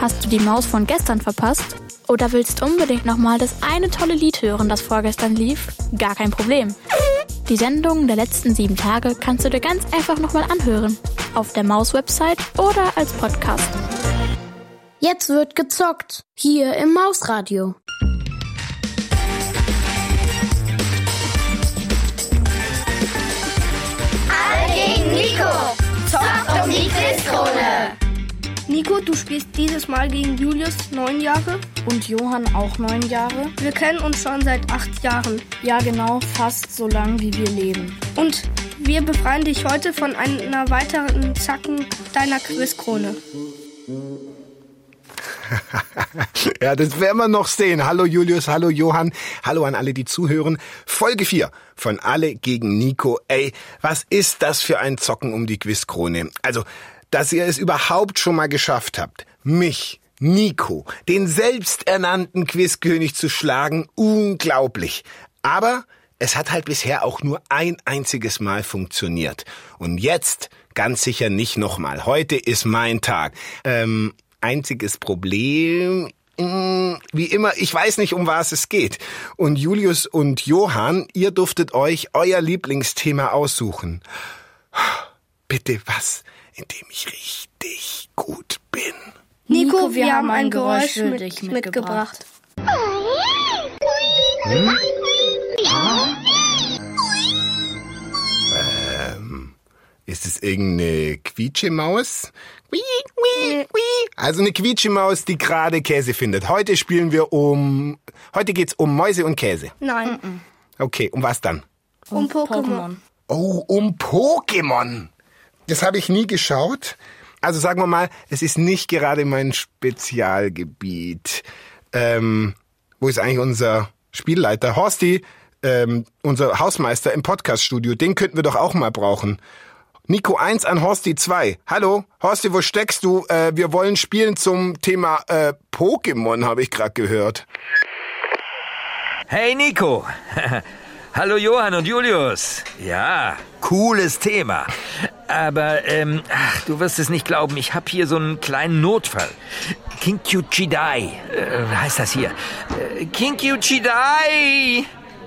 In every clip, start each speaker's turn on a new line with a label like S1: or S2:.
S1: Hast du die Maus von gestern verpasst? Oder willst unbedingt nochmal das eine tolle Lied hören, das vorgestern lief? Gar kein Problem. Die Sendungen der letzten 7 Tage kannst du dir ganz einfach nochmal anhören. Auf der Maus-Website oder als Podcast.
S2: Jetzt wird gezockt. Hier im Mausradio.
S3: Alle gegen Nico. Zockt um die Quizkrone.
S4: Nico, du spielst dieses Mal gegen Julius, 9 Jahre.
S5: Und Johann, auch 9 Jahre.
S4: Wir kennen uns schon seit 8 Jahren.
S5: Ja, genau, fast so lang wie wir leben.
S4: Und wir befreien dich heute von einer weiteren Zacken deiner Quizkrone.
S6: Ja, das werden wir noch sehen. Hallo Julius, hallo Johann, hallo an alle, die zuhören. Folge 4 von Alle gegen Nico. Ey, was ist das für ein Zocken um die Quizkrone? Also, dass ihr es überhaupt schon mal geschafft habt, mich, Nico, den selbsternannten Quizkönig zu schlagen, unglaublich. Aber es hat halt bisher auch nur ein einziges Mal funktioniert. Und jetzt ganz sicher nicht nochmal. Heute ist mein Tag. Einziges Problem, wie immer, ich weiß nicht, um was es geht. Und Julius und Johann, ihr durftet euch euer Lieblingsthema aussuchen. Bitte was, in dem ich richtig gut bin.
S4: Nico, wir haben ein Geräusch für dich mitgebracht.
S6: Ist es irgendeine Quietschemaus? Also eine Quietschemaus, die gerade Käse findet. Heute geht's um Mäuse und Käse.
S4: Nein.
S6: Okay, um was dann?
S4: Um Pokémon.
S6: Oh, um Pokémon. Das habe ich nie geschaut. Also sagen wir mal, es ist nicht gerade mein Spezialgebiet. Wo ist eigentlich unser Spielleiter? Horsti, unser Hausmeister im Podcaststudio. Den könnten wir doch auch mal brauchen. Nico 1 an Horsti 2. Hallo, Horsti, wo steckst du? Wir wollen spielen zum Thema Pokémon, habe ich gerade gehört.
S7: Hey Nico. Hallo Johann und Julius. Ja, cooles Thema. Aber, du wirst es nicht glauben, ich habe hier so einen kleinen Notfall. Kinkyu-Chidai, heißt das hier. Kinkyu-Chidai!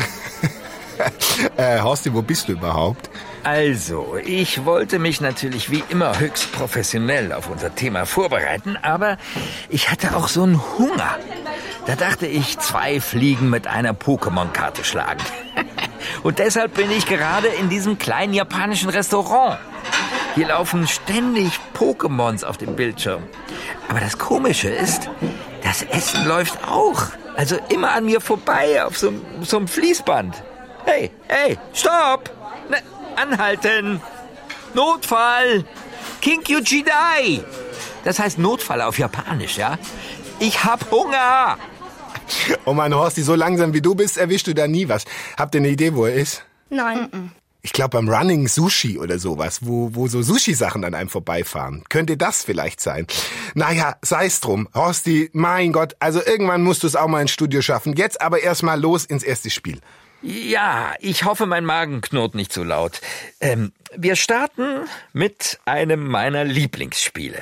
S6: Horsti, wo bist du überhaupt?
S7: Also, ich wollte mich natürlich wie immer höchst professionell auf unser Thema vorbereiten, aber ich hatte auch so einen Hunger. Da dachte ich, 2 Fliegen mit einer Pokémon-Karte schlagen. Und deshalb bin ich gerade in diesem kleinen japanischen Restaurant. Hier laufen ständig Pokémons auf dem Bildschirm. Aber das Komische ist, das Essen läuft auch. Also immer an mir vorbei auf so einem Fließband. Hey, stopp! Anhalten! Notfall! Kinkyu-Chidai! Das heißt Notfall auf Japanisch, ja? Ich hab Hunger!
S6: Oh Mann, Horsti, so langsam wie du bist, erwischst du da nie was. Habt ihr eine Idee, wo er ist?
S4: Nein.
S6: Ich glaube beim Running Sushi oder sowas, wo so Sushi-Sachen an einem vorbeifahren. Könnte das vielleicht sein? Naja, sei's drum. Horsti, mein Gott, also irgendwann musst du es auch mal ins Studio schaffen. Jetzt aber erstmal los ins erste Spiel.
S7: Ja, ich hoffe, mein Magen knurrt nicht so laut. Wir starten mit einem meiner Lieblingsspiele.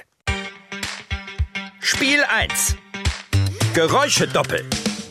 S7: Spiel 1. Geräuschedoppel.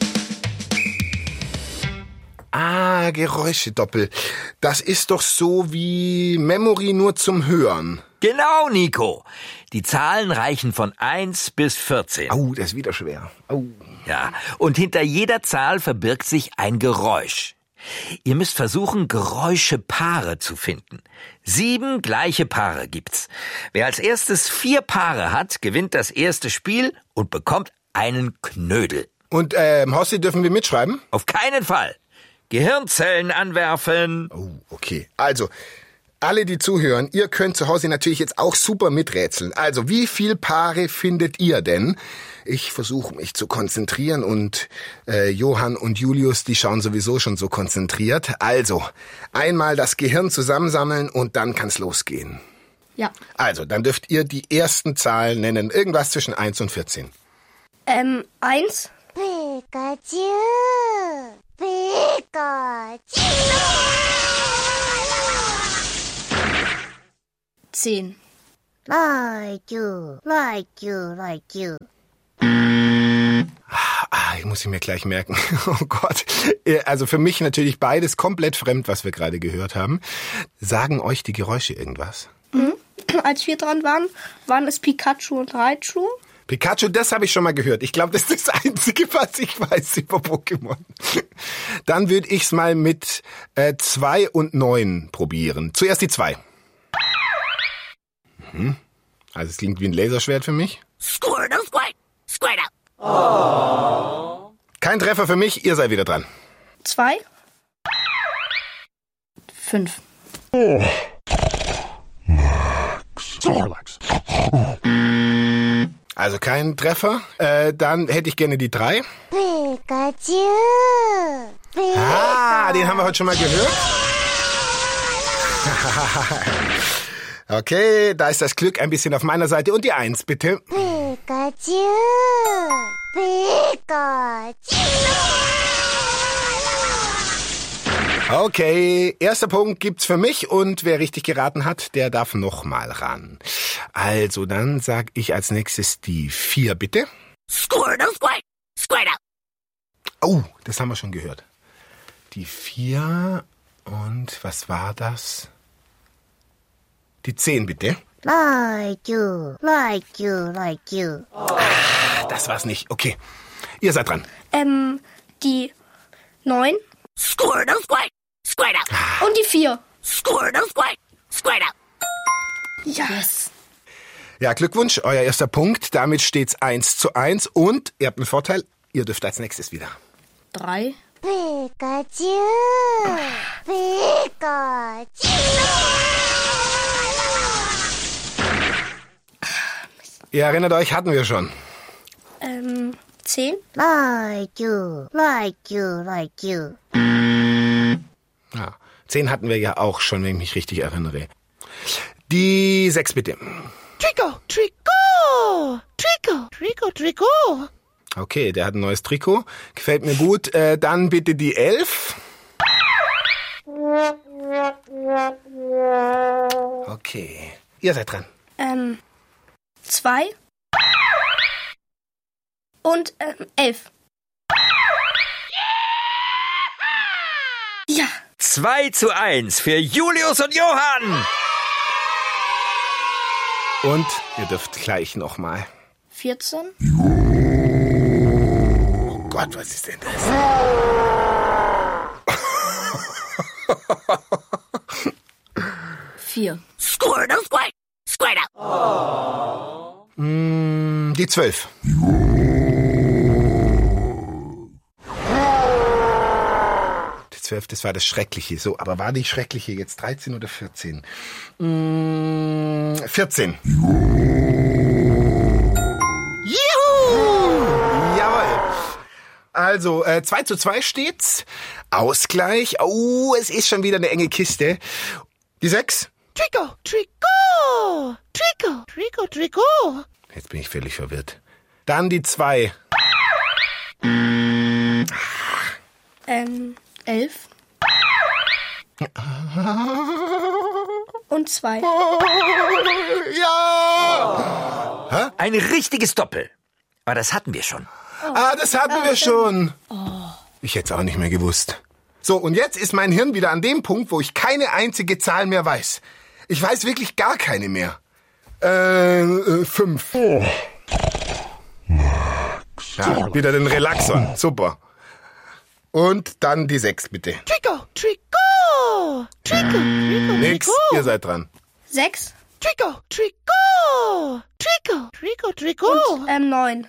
S6: Ah, Geräuschedoppel. Das ist doch so wie Memory nur zum Hören.
S7: Genau, Nico. Die Zahlen reichen von 1 bis 14.
S6: Au, das ist wieder schwer. Au.
S7: Ja, und hinter jeder Zahl verbirgt sich ein Geräusch. Ihr müsst versuchen, Geräuschepaare zu finden. 7 gleiche Paare gibt's. Wer als erstes 4 Paare hat, gewinnt das erste Spiel und bekommt einen Knödel.
S6: Und, Horsti, dürfen wir mitschreiben?
S7: Auf keinen Fall. Gehirnzellen anwerfen.
S6: Oh, okay. Also, alle, die zuhören, ihr könnt zu Hause natürlich jetzt auch super miträtseln. Also, wie viel Paare findet ihr denn? Ich versuche mich zu konzentrieren und Johann und Julius, die schauen sowieso schon so konzentriert. Also, einmal das Gehirn zusammensammeln und dann kann's losgehen.
S4: Ja.
S6: Also, dann dürft ihr die ersten Zahlen nennen. Irgendwas zwischen 1 und 14.
S3: 1. Pikachu. Pikachu.
S5: 10.
S3: Raichu. Raichu. Raichu.
S6: Ich muss mir gleich merken. Oh Gott. Also für mich natürlich beides komplett fremd, was wir gerade gehört haben. Sagen euch die Geräusche irgendwas?
S4: Als wir dran waren es Pikachu und Raichu.
S6: Pikachu, das habe ich schon mal gehört. Ich glaube, das ist das Einzige, was ich weiß über Pokémon. Dann würde ich es mal mit 2 und 9 probieren. Zuerst die 2. Also es klingt wie ein Laserschwert für mich. Kein Treffer für mich, ihr seid wieder dran.
S4: 2.
S5: 5.
S6: Also kein Treffer. Dann hätte ich gerne die 3.
S3: Pikachu.
S6: Den haben wir heute schon mal gehört. Okay, da ist das Glück ein bisschen auf meiner Seite. Und die 1, bitte.
S3: Pikachu. Pikachu.
S6: Okay, erster Punkt gibt's für mich und wer richtig geraten hat, der darf nochmal ran. Also, dann sag ich als nächstes die 4, bitte. Oh, das haben wir schon gehört. Die 4 und was war das? Die 10, bitte.
S3: Like you, like you, like you.
S6: Das war's nicht. Okay, ihr seid dran.
S4: Die 9. Und die 4. Yes.
S6: Ja, Glückwunsch, euer erster Punkt. Damit steht's 1:1 und ihr habt einen Vorteil, ihr dürft als nächstes wieder.
S5: 3.
S3: Pikachu. Pikachu.
S6: Ihr erinnert euch, hatten wir schon.
S4: 10.
S3: Like you, like you, like you.
S6: Ja, 10 hatten wir ja auch schon, wenn ich mich richtig erinnere. Die 6, bitte.
S3: Trico, Trico. Trico, Trico, Trico.
S6: Okay, der hat ein neues Trikot. Gefällt mir gut. Dann bitte die 11. Okay, ihr seid dran.
S4: 2. Und 11. Ja.
S7: 2:1 für Julius und Johann.
S6: Und ihr dürft gleich nochmal.
S5: 14.
S6: Oh Gott, was ist denn das?
S5: 4.
S6: Die 12. Die 12, das war das Schreckliche. So, aber war die Schreckliche jetzt 13 oder 14? 14. Juhu! Jawohl. Also, 2:2 steht's. Ausgleich. Oh, es ist schon wieder eine enge Kiste. Die 6.
S3: Trico, Trico. Trico, Trico, Trico.
S6: Jetzt bin ich völlig verwirrt. Dann die 2.
S4: 11. Und 2.
S6: Ja! Hä?
S7: Ein richtiges Doppel. Aber das hatten wir schon.
S6: Das hatten wir schon. Ich hätte es auch nicht mehr gewusst. So, und jetzt ist mein Hirn wieder an dem Punkt, wo ich keine einzige Zahl mehr weiß. Ich weiß wirklich gar keine mehr. 5. Ja, wieder den Relaxer. Super. Und dann die 6, bitte.
S3: Trico, Trico. Trico, Trico,
S6: Nix,
S3: Trico.
S6: ihr seid dran.
S4: 6.
S3: Trico, Trico. Trico, Trico, Trico.
S4: Und 9.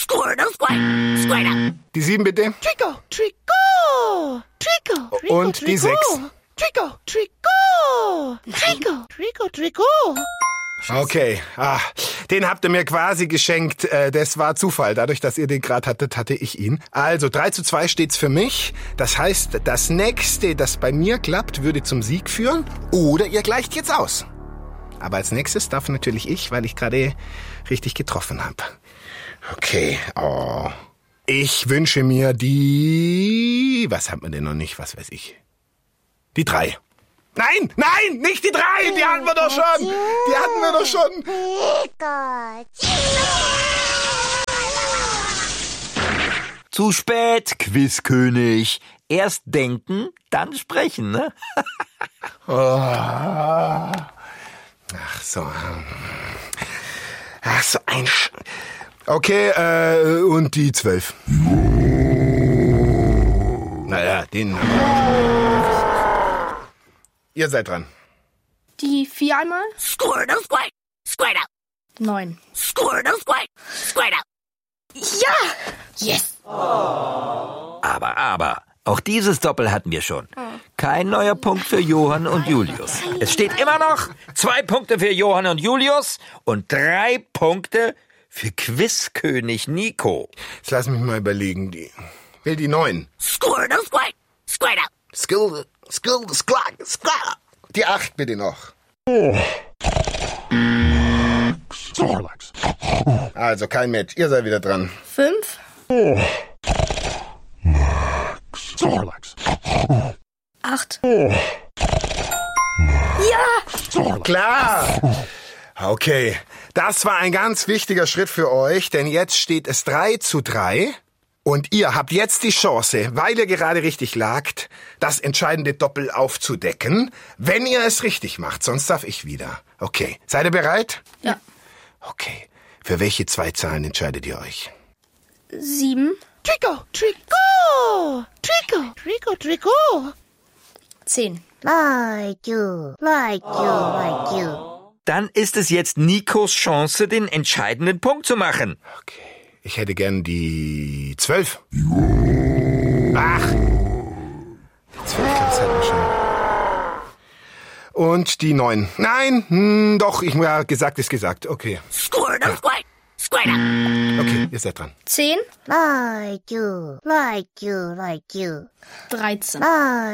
S6: Die 7, bitte.
S3: Trico, Trico. Trico, Trico,
S6: Und die
S3: Trico.
S6: 6.
S3: Trico, Trico. Trico, Trico, Trico.
S6: Okay, den habt ihr mir quasi geschenkt. Das war Zufall. Dadurch, dass ihr den gerade hattet, hatte ich ihn. Also 3:2 steht's für mich. Das heißt, das nächste, das bei mir klappt, würde zum Sieg führen. Oder ihr gleicht jetzt aus. Aber als nächstes darf natürlich ich, weil ich gerade richtig getroffen habe. Okay, ich wünsche mir die... Was hat man denn noch nicht? Was weiß ich. Die 3. Nein, nicht die 3, die hatten wir doch schon.
S3: Pikachu.
S7: Zu spät, Quizkönig. Erst denken, dann sprechen, ne?
S6: Ach so ein Okay, und die 12. Naja, den... Ihr seid dran.
S4: Die 4 einmal.
S5: 9.
S3: Ja! Yes!
S7: Aber, auch dieses Doppel hatten wir schon. Kein neuer Punkt für Johann und Julius. Es steht immer noch 2 Punkte für Johann und Julius und 3 Punkte für Quizkönig Nico.
S6: Jetzt lass mich mal überlegen. Will die 9. Die 8 bitte noch. Also kein Match. Ihr seid wieder dran.
S4: 5. 8.
S6: Klar. Okay. Das war ein ganz wichtiger Schritt für euch, denn jetzt steht es 3:3. Und ihr habt jetzt die Chance, weil ihr gerade richtig lagt, das entscheidende Doppel aufzudecken, wenn ihr es richtig macht. Sonst darf ich wieder. Okay. Seid ihr bereit?
S4: Ja.
S6: Okay. Für welche 2 Zahlen entscheidet ihr euch?
S4: 7.
S3: Trico!
S5: 10.
S2: Like you.
S7: Dann ist es jetzt Nikos Chance, den entscheidenden Punkt zu machen.
S6: Okay. Ich hätte gern die 12. Ach. Die 12 kann's halt schon. Und die 9. Nein, doch, ja, gesagt ist gesagt. Okay. Okay, ihr seid dran.
S4: 10.
S2: Like you.
S5: 13.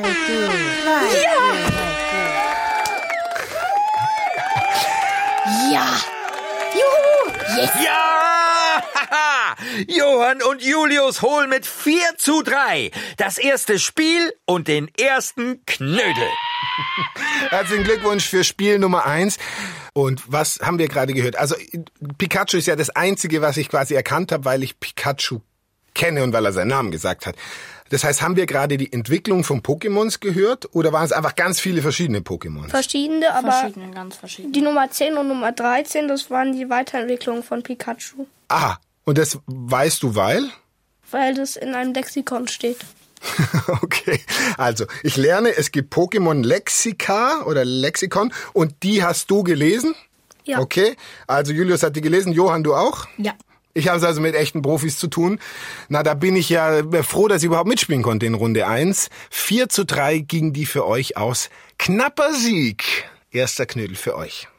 S3: Ja! Juhu! Yes!
S7: Ja! Johann und Julius holen mit 4:3 das erste Spiel und den ersten Knödel.
S6: Herzlichen Glückwunsch für Spiel Nummer 1. Und was haben wir gerade gehört? Also Pikachu ist ja das Einzige, was ich quasi erkannt habe, weil ich Pikachu kenne und weil er seinen Namen gesagt hat. Das heißt, haben wir gerade die Entwicklung von Pokémons gehört oder waren es einfach ganz viele verschiedene Pokémons?
S4: Verschiedene, aber
S5: Ganz verschiedene.
S4: die Nummer 10 und Nummer 13, das waren die Weiterentwicklungen von Pikachu.
S6: Aha, und das weißt du, weil?
S4: Weil das in einem Lexikon steht.
S6: Okay, also ich lerne, es gibt Pokémon Lexika oder Lexikon und die hast du gelesen?
S4: Ja.
S6: Okay, also Julius hat die gelesen, Johann, du auch?
S5: Ja.
S6: Ich habe es also mit echten Profis zu tun. Na, da bin ich ja froh, dass ich überhaupt mitspielen konnte in Runde 1. 4:3 ging die für euch aus. Knapper Sieg. Erster Knödel für euch.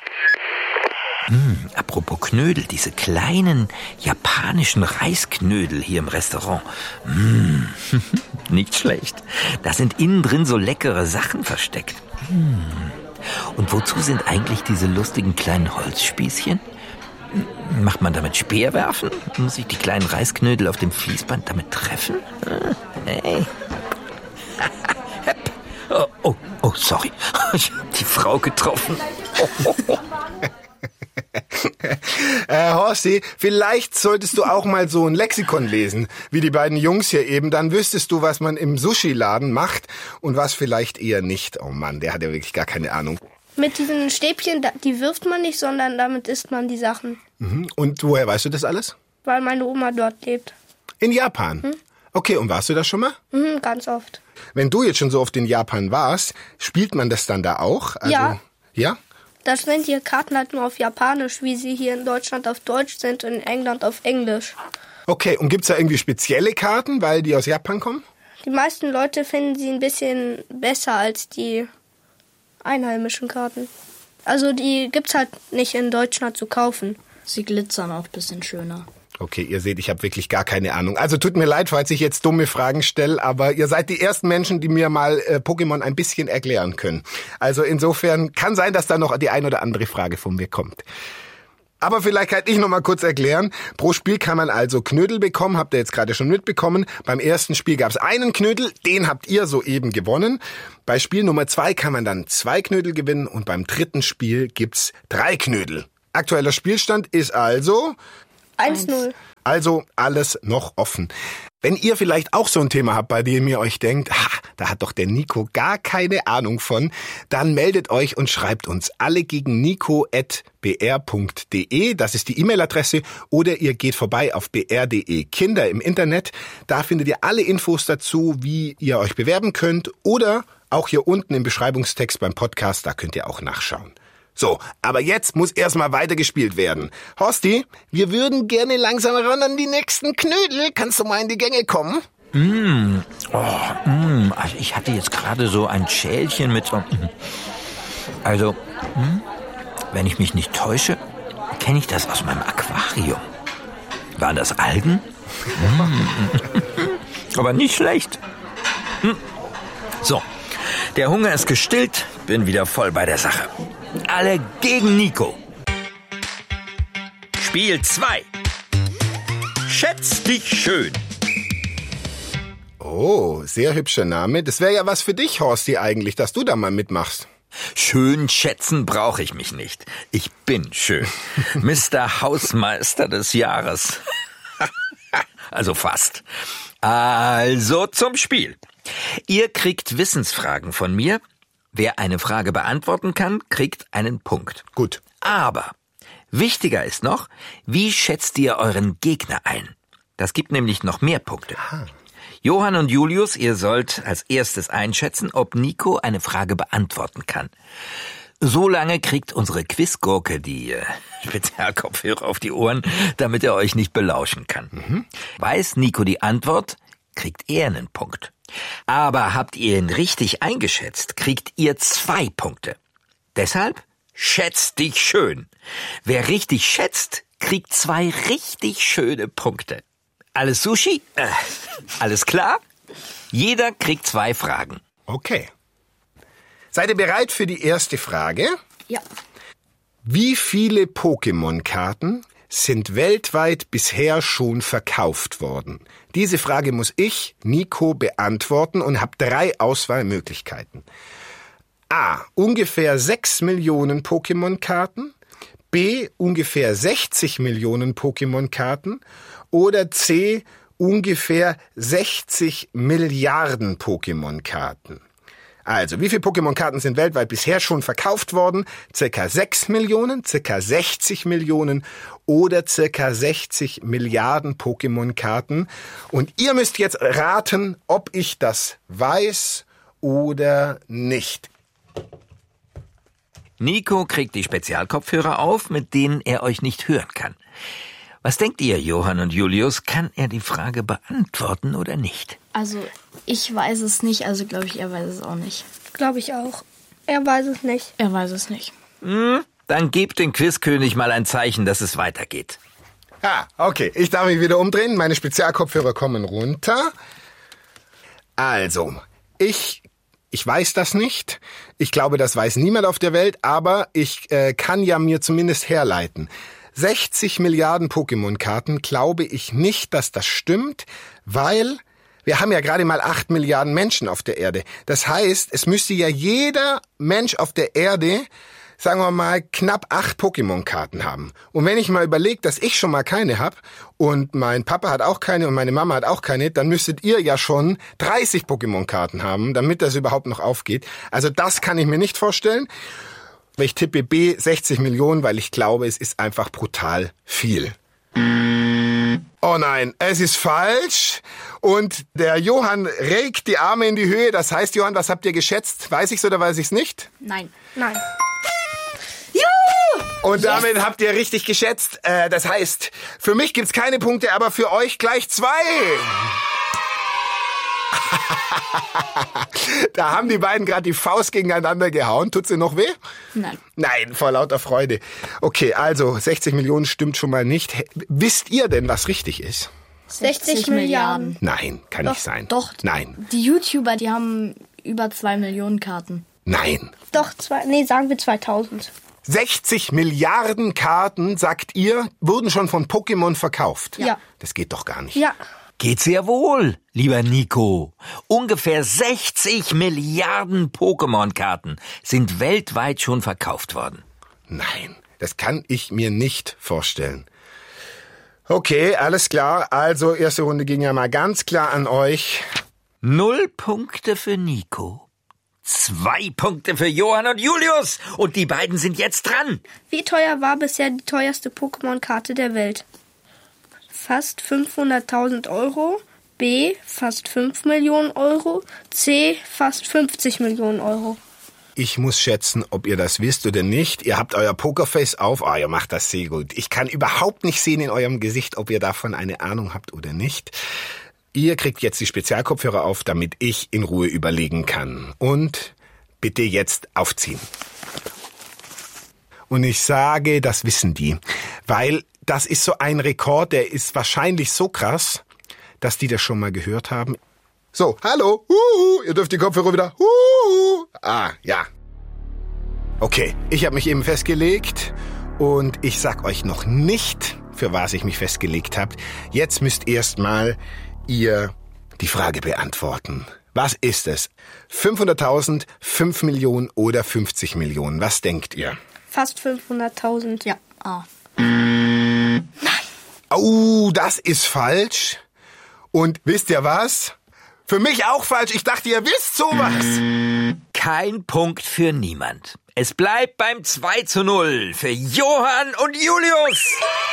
S7: Apropos Knödel, diese kleinen japanischen Reisknödel hier im Restaurant. Nicht schlecht. Da sind innen drin so leckere Sachen versteckt. Und wozu sind eigentlich diese lustigen kleinen Holzspießchen? Macht man damit Speerwerfen? Muss ich die kleinen Reisknödel auf dem Fließband damit treffen? Hey. Oh, sorry. Ich hab die Frau getroffen.
S6: Horsti, vielleicht solltest du auch mal so ein Lexikon lesen, wie die beiden Jungs hier eben. Dann wüsstest du, was man im Sushi-Laden macht und was vielleicht eher nicht. Oh Mann, der hat ja wirklich gar keine Ahnung.
S4: Mit diesen Stäbchen, die wirft man nicht, sondern damit isst man die Sachen.
S6: Und woher weißt du das alles?
S4: Weil meine Oma dort lebt.
S6: In Japan? Okay, und warst du da schon mal?
S4: Ganz oft.
S6: Wenn du jetzt schon so oft in Japan warst, spielt man das dann da auch? Also,
S4: Ja.
S6: Ja?
S4: Das sind hier Karten halt nur auf Japanisch, wie sie hier in Deutschland auf Deutsch sind und in England auf Englisch.
S6: Okay, und gibt's da irgendwie spezielle Karten, weil die aus Japan kommen?
S4: Die meisten Leute finden sie ein bisschen besser als die einheimischen Karten. Also die gibt's halt nicht in Deutschland zu kaufen.
S5: Sie glitzern auch ein bisschen schöner.
S6: Okay, ihr seht, ich habe wirklich gar keine Ahnung. Also tut mir leid, falls ich jetzt dumme Fragen stelle, aber ihr seid die ersten Menschen, die mir mal Pokémon ein bisschen erklären können. Also insofern kann sein, dass da noch die ein oder andere Frage von mir kommt. Aber vielleicht kann ich noch mal kurz erklären. Pro Spiel kann man also Knödel bekommen, habt ihr jetzt gerade schon mitbekommen. Beim ersten Spiel gab es einen Knödel, den habt ihr soeben gewonnen. Bei Spiel Nummer 2 kann man dann 2 Knödel gewinnen und beim dritten Spiel gibt's 3 Knödel. Aktueller Spielstand ist also
S4: 1-0.
S6: Also alles noch offen. Wenn ihr vielleicht auch so ein Thema habt, bei dem ihr euch denkt, da hat doch der Nico gar keine Ahnung von, dann meldet euch und schreibt uns allegegen@br.de, das ist die E-Mail-Adresse, oder ihr geht vorbei auf br.de Kinder im Internet, da findet ihr alle Infos dazu, wie ihr euch bewerben könnt, oder auch hier unten im Beschreibungstext beim Podcast, da könnt ihr auch nachschauen. So, aber jetzt muss erstmal weitergespielt werden. Horsti, wir würden gerne langsam ran an die nächsten Knödel. Kannst du mal in die Gänge kommen?
S7: Also ich hatte jetzt gerade so ein Schälchen mit so... Also, wenn ich mich nicht täusche, kenne ich das aus meinem Aquarium. Waren das Algen? Aber nicht schlecht. So, der Hunger ist gestillt, bin wieder voll bei der Sache. Alle gegen Nico. Spiel 2. Schätz dich schön.
S6: Oh, sehr hübscher Name. Das wäre ja was für dich, Horsti, eigentlich, dass du da mal mitmachst.
S7: Schön schätzen brauche ich mich nicht. Ich bin schön. Mr. Hausmeister des Jahres. Also fast. Also zum Spiel. Ihr kriegt Wissensfragen von mir. Wer eine Frage beantworten kann, kriegt einen Punkt.
S6: Gut.
S7: Aber wichtiger ist noch, wie schätzt ihr euren Gegner ein? Das gibt nämlich noch mehr Punkte.
S6: Aha.
S7: Johann und Julius, ihr sollt als erstes einschätzen, ob Nico eine Frage beantworten kann. So lange kriegt unsere Quizgurke die Spezialkopfhörer auf die Ohren, damit er euch nicht belauschen kann. Weiß Nico die Antwort, kriegt er einen Punkt. Aber habt ihr ihn richtig eingeschätzt, kriegt ihr 2 Punkte. Deshalb schätzt dich schön. Wer richtig schätzt, kriegt 2 richtig schöne Punkte. Alles Sushi? Alles klar? Jeder kriegt 2 Fragen.
S6: Okay. Seid ihr bereit für die erste Frage?
S5: Ja.
S6: Wie viele Pokémon-Karten sind weltweit bisher schon verkauft worden? Diese Frage muss ich, Nico, beantworten und habe 3 Auswahlmöglichkeiten. A. Ungefähr 6 Millionen Pokémon-Karten. B. Ungefähr 60 Millionen Pokémon-Karten. Oder C. Ungefähr 60 Milliarden Pokémon-Karten. Also, wie viele Pokémon-Karten sind weltweit bisher schon verkauft worden? Circa 6 Millionen, circa 60 Millionen oder circa 60 Milliarden Pokémon-Karten. Und ihr müsst jetzt raten, ob ich das weiß oder nicht.
S7: Nico kriegt die Spezialkopfhörer auf, mit denen er euch nicht hören kann. Was denkt ihr, Johann und Julius? Kann er die Frage beantworten oder nicht?
S5: Also, ich weiß es nicht, also glaube ich, er weiß es auch nicht.
S4: Glaube ich auch. Er weiß es nicht.
S5: Er weiß es nicht.
S7: Dann gebt dem Quizkönig mal ein Zeichen, dass es weitergeht.
S6: Okay. Ich darf mich wieder umdrehen. Meine Spezialkopfhörer kommen runter. Also, ich weiß das nicht. Ich glaube, das weiß niemand auf der Welt, aber ich kann ja mir zumindest herleiten. 60 Milliarden Pokémon-Karten glaube ich nicht, dass das stimmt, weil wir haben ja gerade mal 8 Milliarden Menschen auf der Erde. Das heißt, es müsste ja jeder Mensch auf der Erde, sagen wir mal, knapp 8 Pokémon-Karten haben. Und wenn ich mal überlege, dass ich schon mal keine habe und mein Papa hat auch keine und meine Mama hat auch keine, dann müsstet ihr ja schon 30 Pokémon-Karten haben, damit das überhaupt noch aufgeht. Also das kann ich mir nicht vorstellen. Ich tippe B, 60 Millionen, weil ich glaube, es ist einfach brutal viel. Oh nein, es ist falsch. Und der Johann regt die Arme in die Höhe. Das heißt, Johann, was habt ihr geschätzt? Weiß ich's oder weiß ich's nicht?
S5: Nein.
S4: Nein.
S6: Und damit habt ihr richtig geschätzt. Das heißt, für mich gibt's keine Punkte, aber für euch gleich 2. Da haben die beiden gerade die Faust gegeneinander gehauen. Tut's dir noch weh?
S5: Nein.
S6: Nein, vor lauter Freude. Okay, also 60 Millionen stimmt schon mal nicht. Wisst ihr denn, was richtig ist?
S4: 60 Milliarden.
S6: Nein, kann nicht sein.
S5: Doch.
S6: Nein.
S5: Die YouTuber, die haben über 2 Millionen Karten.
S6: Nein.
S4: Doch, sagen wir 2000.
S6: 60 Milliarden Karten, sagt ihr, wurden schon von Pokémon verkauft.
S4: Ja.
S6: Das geht doch gar nicht.
S4: Ja.
S7: Geht sehr wohl, lieber Nico. Ungefähr 60 Milliarden Pokémon-Karten sind weltweit schon verkauft worden.
S6: Nein, das kann ich mir nicht vorstellen. Okay, alles klar. Also, erste Runde ging ja mal ganz klar an euch.
S7: 0 Punkte für Nico. 2 Punkte für Johann und Julius. Und die beiden sind jetzt dran.
S4: Wie teuer war bisher die teuerste Pokémon-Karte der Welt? Fast 500.000 Euro. B. Fast 5 Millionen Euro. C. Fast 50 Millionen Euro.
S6: Ich muss schätzen, ob ihr das wisst oder nicht. Ihr habt euer Pokerface auf. Ihr macht das sehr gut. Ich kann überhaupt nicht sehen in eurem Gesicht, ob ihr davon eine Ahnung habt oder nicht. Ihr kriegt jetzt die Spezialkopfhörer auf, damit ich in Ruhe überlegen kann. Und bitte jetzt aufziehen. Und ich sage, das wissen die. Weil das ist so ein Rekord, der ist wahrscheinlich so krass, dass die das schon mal gehört haben. So, hallo, ihr dürft die Kopfhörer wieder. Ja. Okay, ich habe mich eben festgelegt und ich sag euch noch nicht, für was ich mich festgelegt habe. Jetzt müsst erstmal ihr die Frage beantworten. Was ist es? 500.000, 5 Millionen oder 50 Millionen? Was denkt ihr?
S4: Fast 500.000.
S5: Ja. A.
S4: Nein.
S6: Oh, das ist falsch. Und wisst ihr was? Für mich auch falsch. Ich dachte, ihr wisst sowas.
S7: Kein Punkt für niemand. Es bleibt beim 2:0 für Johann und Julius.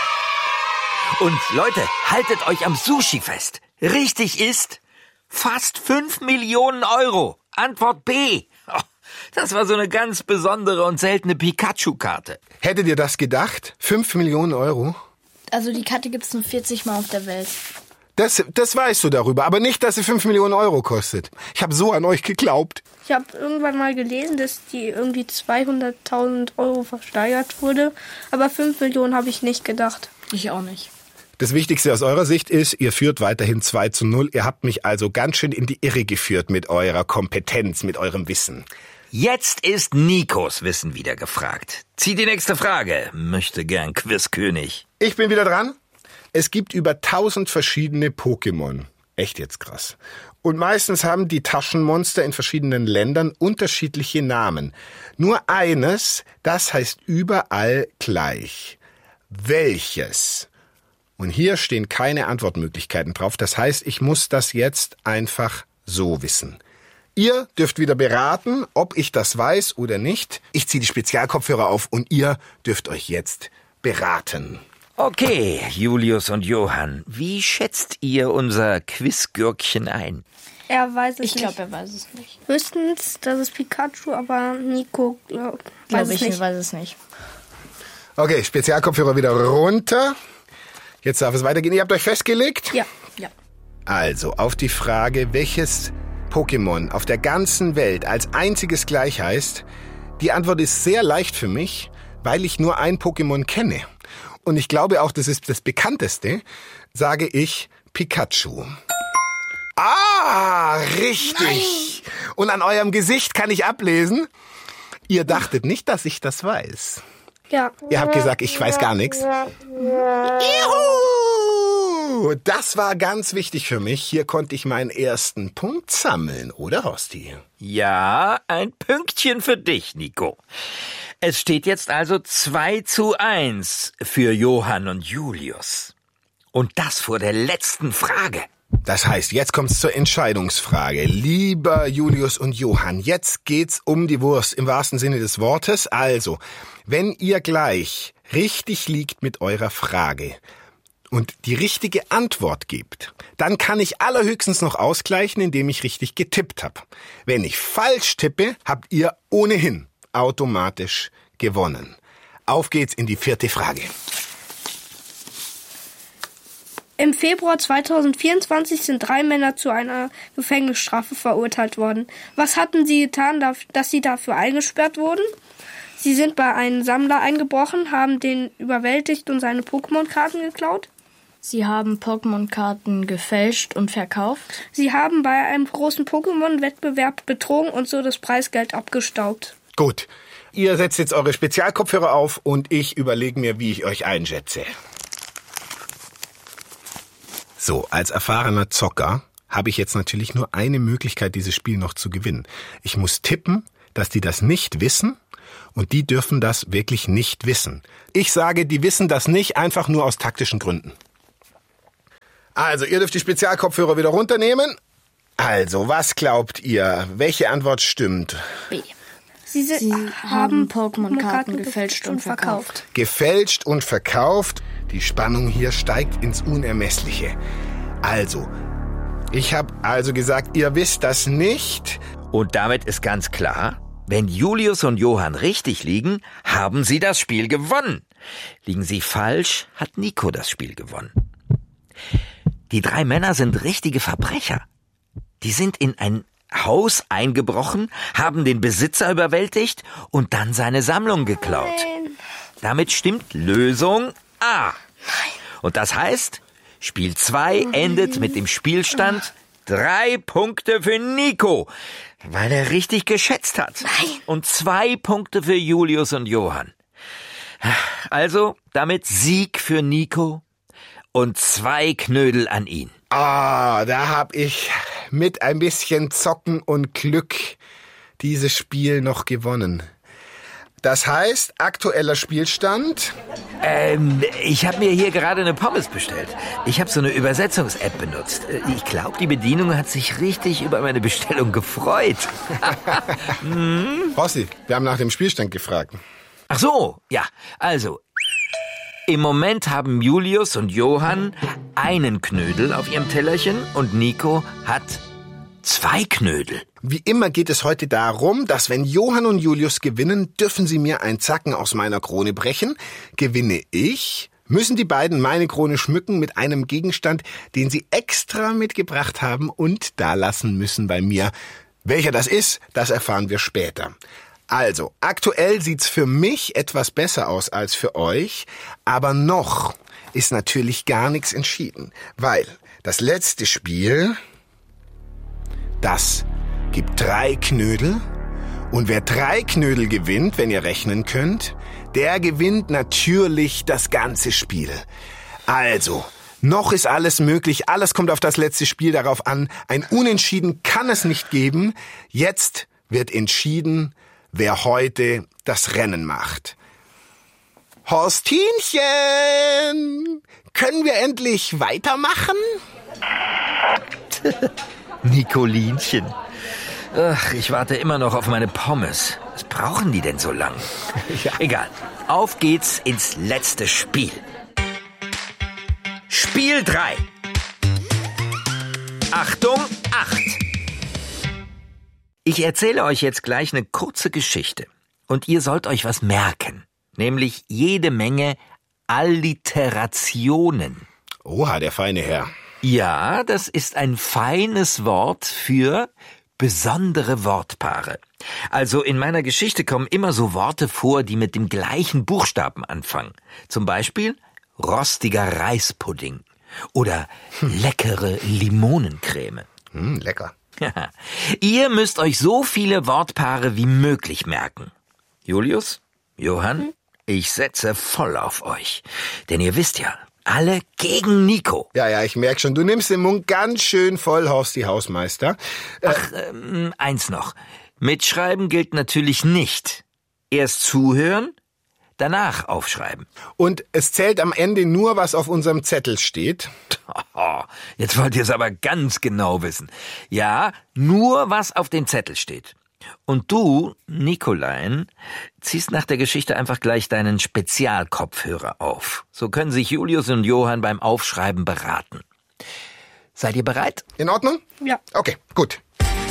S7: Und Leute, haltet euch am Sushi fest. Richtig ist fast 5 Millionen Euro. Antwort B. Oh, das war so eine ganz besondere und seltene Pikachu-Karte.
S6: Hättet ihr das gedacht? 5 Millionen Euro?
S5: Also die Karte gibt's nur 40 Mal auf der Welt.
S6: Das weißt du darüber, aber nicht, dass sie 5 Millionen Euro kostet. Ich habe so an euch geglaubt.
S4: Ich habe irgendwann mal gelesen, dass die irgendwie 200.000 Euro versteigert wurde. Aber 5 Millionen habe ich nicht gedacht.
S5: Ich auch nicht.
S6: Das Wichtigste aus eurer Sicht ist, ihr führt weiterhin 2:0. Ihr habt mich also ganz schön in die Irre geführt mit eurer Kompetenz, mit eurem Wissen.
S7: Jetzt ist Nikos Wissen wieder gefragt. Zieh die nächste Frage. Möchte gern Quizkönig.
S6: Ich bin wieder dran. Es gibt über 1000 verschiedene Pokémon. Echt jetzt krass. Und meistens haben die Taschenmonster in verschiedenen Ländern unterschiedliche Namen. Nur eines, das heißt überall gleich. Welches? Und hier stehen keine Antwortmöglichkeiten drauf. Das heißt, ich muss das jetzt einfach so wissen. Ihr dürft wieder beraten, ob ich das weiß oder nicht. Ich ziehe die Spezialkopfhörer auf und ihr dürft euch jetzt beraten.
S7: Okay, Julius und Johann, wie schätzt ihr unser Quizgürkchen ein?
S4: Er weiß es nicht.
S5: Ich glaube, er weiß es nicht.
S4: Höchstens, das ist Pikachu, aber Nico weiß es nicht.
S6: Okay, Spezialkopfhörer wieder runter. Jetzt darf es weitergehen. Ihr habt euch festgelegt?
S4: Ja.
S6: Also, auf die Frage, welches Pokémon auf der ganzen Welt als einziges gleich heißt, die Antwort ist sehr leicht für mich, weil ich nur ein Pokémon kenne. Und ich glaube auch, das ist das bekannteste, sage ich Pikachu. Ah, richtig. Nein. Und an eurem Gesicht kann ich ablesen, ihr dachtet nicht, dass ich das weiß.
S4: Ja.
S6: Ihr habt gesagt, ich weiß gar nichts. Juhu! Das war ganz wichtig für mich. Hier konnte ich meinen ersten Punkt sammeln, oder Horsti?
S7: Ja, ein Pünktchen für dich, Nico. Es steht jetzt also 2:1 für Johann und Julius. Und das vor der letzten Frage.
S6: Das heißt, jetzt kommt's zur Entscheidungsfrage. Lieber Julius und Johann, jetzt geht's um die Wurst im wahrsten Sinne des Wortes. Also, wenn ihr gleich richtig liegt mit eurer Frage und die richtige Antwort gibt, dann kann ich allerhöchstens noch ausgleichen, indem ich richtig getippt habe. Wenn ich falsch tippe, habt ihr ohnehin automatisch gewonnen. Auf geht's in die 4. Frage.
S4: Im Februar 2024 sind 3 Männer zu einer Gefängnisstrafe verurteilt worden. Was hatten sie getan, dass sie dafür eingesperrt wurden? Sie sind bei einem Sammler eingebrochen, haben den überwältigt und seine Pokémon-Karten geklaut.
S5: Sie haben Pokémon-Karten gefälscht und verkauft.
S4: Sie haben bei einem großen Pokémon-Wettbewerb betrogen und so das Preisgeld abgestaubt.
S6: Gut, ihr setzt jetzt eure Spezialkopfhörer auf und ich überlege mir, wie ich euch einschätze. So, als erfahrener Zocker habe ich jetzt natürlich nur eine Möglichkeit, dieses Spiel noch zu gewinnen. Ich muss tippen, dass die das nicht wissen und die dürfen das wirklich nicht wissen. Ich sage, die wissen das nicht, einfach nur aus taktischen Gründen. Also, ihr dürft die Spezialkopfhörer wieder runternehmen. Also, was glaubt ihr? Welche Antwort stimmt?
S5: B.
S4: Sie
S5: haben Pokémon-Karten gefälscht und verkauft.
S6: Gefälscht und verkauft. Die Spannung hier steigt ins Unermessliche. Also, ich habe also gesagt, ihr wisst das nicht.
S7: Und damit ist ganz klar, wenn Julius und Johann richtig liegen, haben sie das Spiel gewonnen. Liegen sie falsch, hat Nico das Spiel gewonnen. Die 3 Männer sind richtige Verbrecher. Die sind in ein Haus eingebrochen, haben den Besitzer überwältigt und dann seine Sammlung geklaut.
S4: Nein.
S7: Damit stimmt Lösung A. Und das heißt, Spiel 2 endet mit dem Spielstand 3 Punkte für Nico, weil er richtig geschätzt hat. Und 2 Punkte für Julius und Johann. Also damit Sieg für Nico und 2 Knödel an ihn.
S6: Da habe ich mit ein bisschen Zocken und Glück dieses Spiel noch gewonnen. Das heißt, aktueller Spielstand?
S7: Ich habe mir hier gerade eine Pommes bestellt. Ich habe so eine Übersetzungs-App benutzt. Ich glaube, die Bedienung hat sich richtig über meine Bestellung gefreut.
S6: Rossi, wir haben nach dem Spielstand gefragt.
S7: Ach so, ja, also... Im Moment haben Julius und Johann einen Knödel auf ihrem Tellerchen und Nico hat 2 Knödel.
S6: Wie immer geht es heute darum, dass wenn Johann und Julius gewinnen, dürfen sie mir einen Zacken aus meiner Krone brechen. Gewinne ich, müssen die beiden meine Krone schmücken mit einem Gegenstand, den sie extra mitgebracht haben und da lassen müssen bei mir. Welcher das ist, das erfahren wir später. Also, aktuell sieht's für mich etwas besser aus als für euch, aber noch ist natürlich gar nichts entschieden, weil das letzte Spiel, das gibt 3 Knödel und wer 3 Knödel gewinnt, wenn ihr rechnen könnt, der gewinnt natürlich das ganze Spiel. Also, noch ist alles möglich, alles kommt auf das letzte Spiel darauf an, ein Unentschieden kann es nicht geben, jetzt wird entschieden, wer heute das Rennen macht. Horstinchen, können wir endlich weitermachen?
S7: Nicolinchen. Ach, ich warte immer noch auf meine Pommes. Was brauchen die denn so lang?
S6: Ja.
S7: Egal, auf geht's ins letzte Spiel. Spiel 3. Achtung, 8. Ich erzähle euch jetzt gleich eine kurze Geschichte. Und ihr sollt euch was merken. Nämlich jede Menge Alliterationen.
S6: Oha, der feine Herr.
S7: Ja, das ist ein feines Wort für besondere Wortpaare. Also in meiner Geschichte kommen immer so Worte vor, die mit dem gleichen Buchstaben anfangen. Zum Beispiel rostiger Reispudding oder leckere Limonencreme.
S6: Lecker.
S7: Ihr müsst euch so viele Wortpaare wie möglich merken. Julius, Johann, ich setze voll auf euch. Denn ihr wisst ja, alle gegen Nico.
S6: Ja, ich merk schon, du nimmst den Mund ganz schön voll, Horsti Hausmeister.
S7: Eins noch. Mitschreiben gilt natürlich nicht. Erst zuhören, danach aufschreiben.
S6: Und es zählt am Ende nur, was auf unserem Zettel steht.
S7: Jetzt wollt ihr es aber ganz genau wissen. Ja, nur was auf dem Zettel steht. Und du, Nicolein, ziehst nach der Geschichte einfach gleich deinen Spezialkopfhörer auf. So können sich Julius und Johann beim Aufschreiben beraten. Seid ihr bereit?
S6: In Ordnung?
S4: Ja.
S6: Okay, gut.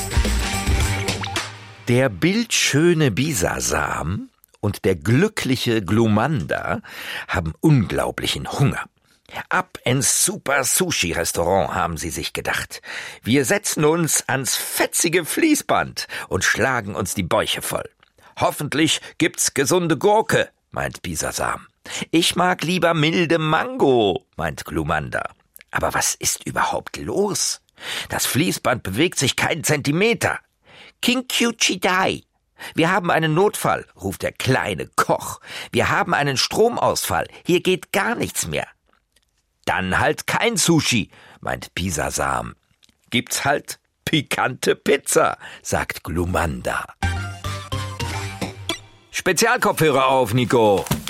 S7: Der bildschöne Bisasam und der glückliche Glumanda haben unglaublichen Hunger. Ab ins Super-Sushi-Restaurant, haben sie sich gedacht. Wir setzen uns ans fetzige Fließband und schlagen uns die Bäuche voll. Hoffentlich gibt's gesunde Gurke, meint Bisasam. Ich mag lieber milde Mango, meint Glumanda. Aber was ist überhaupt los? Das Fließband bewegt sich keinen Zentimeter. Kinkyuchidai. Wir haben einen Notfall, ruft der kleine Koch. Wir haben einen Stromausfall. Hier geht gar nichts mehr. Dann halt kein Sushi, meint Bisasam. Gibt's halt pikante Pizza, sagt Glumanda. Spezialkopfhörer auf, Nico.